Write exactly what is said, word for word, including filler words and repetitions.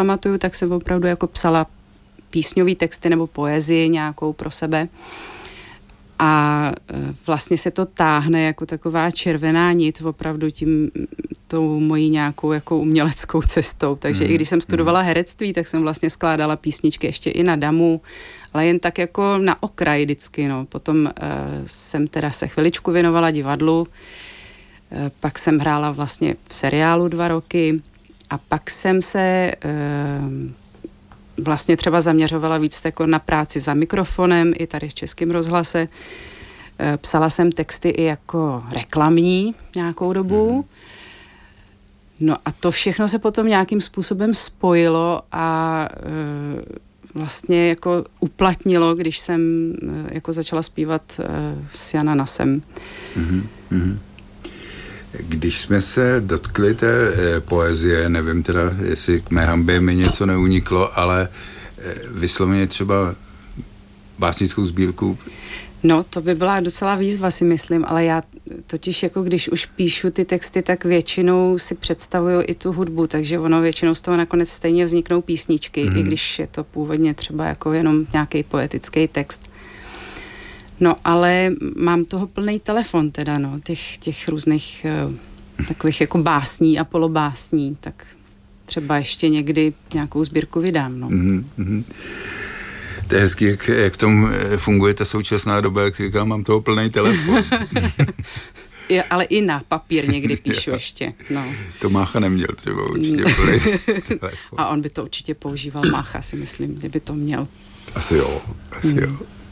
pamatuju, tak jsem opravdu jako psala písňový texty nebo poezii nějakou pro sebe. A vlastně se to táhne jako taková červená nit opravdu tím tou mojí nějakou jako uměleckou cestou. Takže mm. i když jsem studovala herectví, tak jsem vlastně skládala písničky ještě i na damu, ale jen tak jako na okraj vždycky. No. Potom uh, jsem teda se chviličku věnovala divadlu, uh, pak jsem hrála vlastně v seriálu dva roky a pak jsem se uh, vlastně třeba zaměřovala víc jako na práci za mikrofonem, i tady v Českém rozhlase. Psala jsem texty i jako reklamní nějakou dobu. No a to všechno se potom nějakým způsobem spojilo a e, vlastně jako uplatnilo, když jsem e, jako začala zpívat e, s Jana Nasem. Mm-hmm. Když jsme se dotkli té e, poezie, nevím teda, jestli k mé hambě mi něco neuniklo, ale e, vysloveně třeba básnickou sbírku. No, to by byla docela výzva, si myslím, ale já totiž jako když už píšu ty texty, tak většinou si představuju i tu hudbu, takže ono většinou z toho nakonec stejně vzniknou písničky, mm. i když je to původně třeba jako jenom nějaký poetický text. No, ale mám toho plný telefon teda, no, těch, těch různých uh, takových jako básní a polobásní, tak třeba ještě někdy nějakou sbírku vydám, no. Mm-hmm. To je hezký, jak, jak v tom funguje ta současná doba, jak si říkám, mám toho plný telefon. Je, ale i na papír někdy píšu ještě, no. To Mácha neměl třeba určitě plný telefon. A on by to určitě používal, Mácha, si myslím, kdyby to měl. Asi jo, asi hmm. jo.